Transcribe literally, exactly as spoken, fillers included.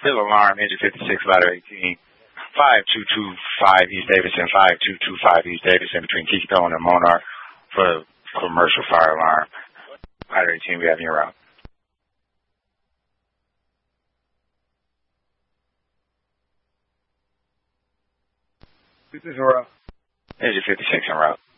Still alarm, engine fifty-six, ladder eighteen. five two two five East Davidson, five two two five East Davidson between Keystone and Monarch for commercial fire alarm. Ladder eighteen, we have you route. This is route. Engine fifty-six en route.